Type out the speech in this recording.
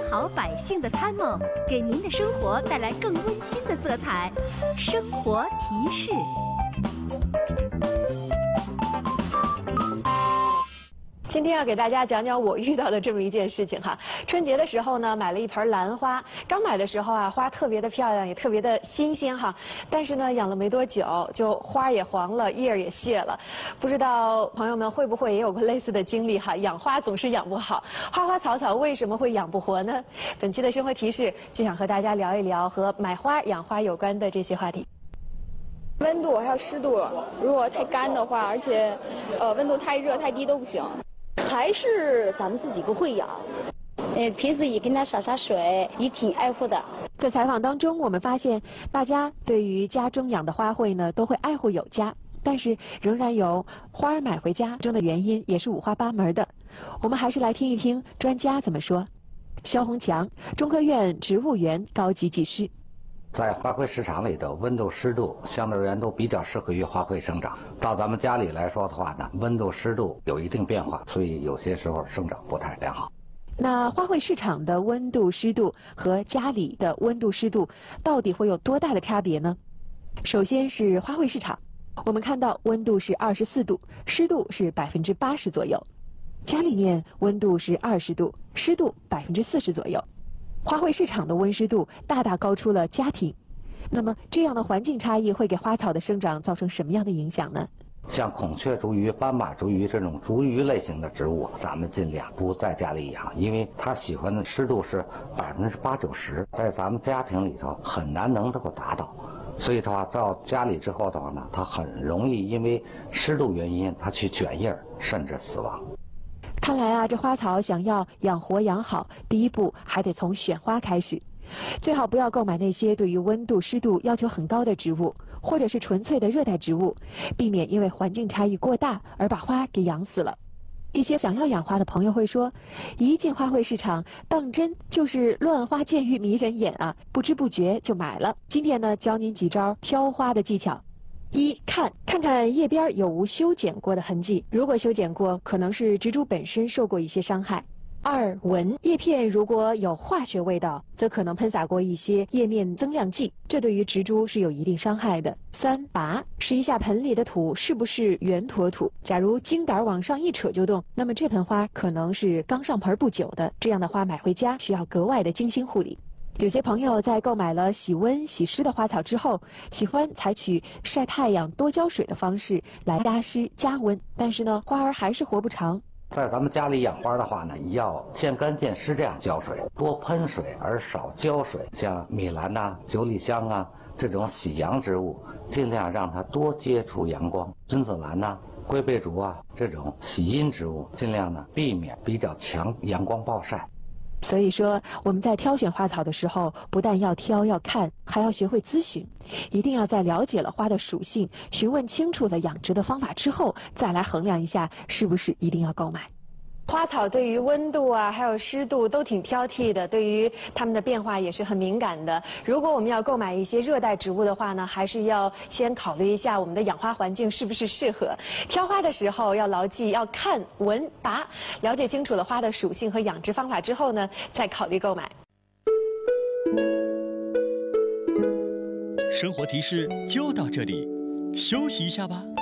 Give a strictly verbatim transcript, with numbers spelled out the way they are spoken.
好百姓的参谋，给您的生活带来更温馨的色彩。生活提示。 今天要给大家讲讲我遇到的这么一件事情哈。春节的时候呢，买了一盆兰花，刚买的时候啊，花特别的漂亮，也特别的新鲜哈。但是呢，养了没多久，就花也黄了，叶儿也谢了。不知道朋友们会不会也有过类似的经历哈？养花总是养不好，花花草草为什么会养不活呢？本期的生活提示就想和大家聊一聊和买花、养花有关的这些话题。 温度还有湿度，如果太干的话，而且呃温度太热、太低都不行。 还是咱们自己不会养， 呃，平时也跟它洒洒水，也挺爱护的。 在采访当中，我们发现大家对于家中养的花卉呢，都会爱护有加，但是仍然有花儿买回家中的原因也是五花八门的。我们还是来听一听专家怎么说。肖红强，中科院植物园高级技师。 在花卉市场里头，温度、湿度相对而言都比较适合于花卉生长。到咱们家里来说的话呢，温度、湿度有一定变化，所以有些时候生长不太良好。 那花卉市场的温度、湿度和家里的温度、湿度到底会有多大的差别呢？首先是花卉市场，我们看到温度是二十四度，湿度是百分之八十左右。家里面温度是二十度，湿度百分之四十左右。花卉市场的温湿度大大高出了家庭，那么这样的环境差异会给花草的生长造成什么样的影响呢？ 像孔雀竹鱼、斑马竹鱼这种竹鱼类型的植物，咱们尽量不在家里养，因为它喜欢的湿度是百分之八九十，在咱们家庭里头很难能够达到。所以的话，到家里之后的话呢，它很容易因为湿度原因，它去卷叶甚至死亡。 看来啊，这花草想要养活养好，第一步还得从选花开始。最好不要购买那些对于温度、湿度要求很高的植物，或者是纯粹的热带植物，避免因为环境差异过大而把花给养死了。一些想要养花的朋友会说，一进花卉市场，当真就是乱花渐欲迷人眼啊，不知不觉就买了。今天呢，教您几招挑花的技巧。一看，看看叶边有无修剪过的痕迹，如果修剪过，可能是植株本身受过一些伤害。二闻，叶片如果有化学味道，则可能喷洒过一些叶面增亮剂，这对于植株是有一定伤害的。三拔，试一下盆里的土是不是圆坨土，假如茎秆往上一扯就动，那么这盆花可能是刚上盆不久的，这样的花买回家需要格外的精心护理。有些朋友在购买了喜温喜湿的花草之后，喜欢采取晒太阳、多浇水的方式来加湿加温，但是呢，花儿还是活不长。 在咱们家里养花的话呢，要见干见湿这样浇水，多喷水而少浇水。像米兰呐、九里香啊这种喜阳植物，尽量让它多接触阳光。君子兰呐、龟背竹啊这种喜阴植物，尽量呢避免比较强阳光暴晒。 所以说，我们在挑选花草的时候，不但要挑要看，还要学会咨询，一定要在了解了花的属性，询问清楚了养殖的方法之后，再来衡量一下是不是一定要购买。花草对于温度啊，还有湿度都挺挑剔的，对于它们的变化也是很敏感的。如果我们要购买一些热带植物的话呢，还是要先考虑一下我们的养花环境是不是适合。挑花的时候要牢记要看、闻、拔，了解清楚了花的属性和养殖方法之后呢，再考虑购买。 生活提示就到这里，休息一下吧。